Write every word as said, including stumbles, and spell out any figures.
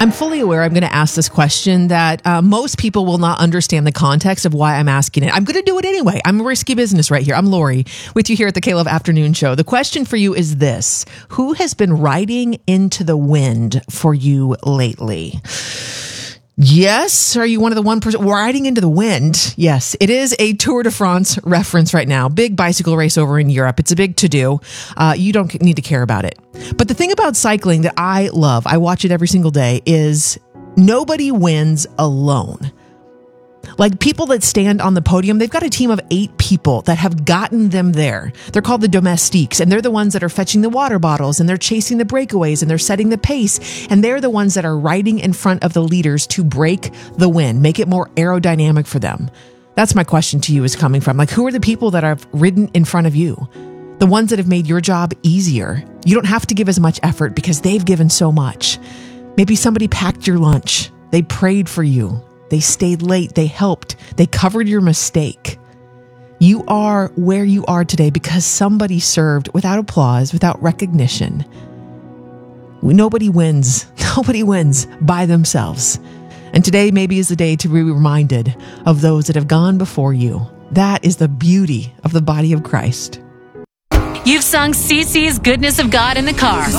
I'm fully aware I'm going to ask this question that uh, most people will not understand the context of why I'm asking it. I'm going to do it anyway. I'm a risky business right here. I'm Lori with you here at the K-Love Afternoon Show. The question for you is this: who has been riding into the wind for you lately? Yes. Are you one of the one person riding into the wind? Yes. It is a Tour de France reference right now. Big bicycle race over in Europe. It's a big to-do. Uh, you don't need to care about it. But the thing about cycling that I love, I watch it every single day, is nobody wins alone. Like people that stand on the podium, they've got a team of eight people that have gotten them there. They're called the domestiques, and they're the ones that are fetching the water bottles, and they're chasing the breakaways, and they're setting the pace, and they're the ones that are riding in front of the leaders to break the wind, make it more aerodynamic for them. That's my question to you is coming from. Like, who are the people that have ridden in front of you? The ones that have made your job easier. You don't have to give as much effort because they've given so much. Maybe somebody packed your lunch. They prayed for you. They stayed late. They helped. They covered your mistake. You are where you are today because somebody served without applause, without recognition. Nobody wins. Nobody wins by themselves. And today maybe is the day to be reminded of those that have gone before you. That is the beauty of the body of Christ. You've sung C C's Goodness of God in the car.